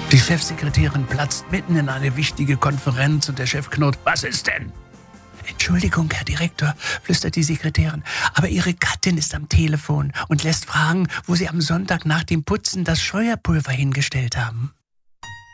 Die Chefsekretärin platzt mitten in eine wichtige Konferenz und der Chef knurrt: Was ist denn? Entschuldigung, Herr Direktor, flüstert die Sekretärin, aber Ihre Gattin ist am Telefon und lässt fragen, wo Sie am Sonntag nach dem Putzen das Scheuerpulver hingestellt haben.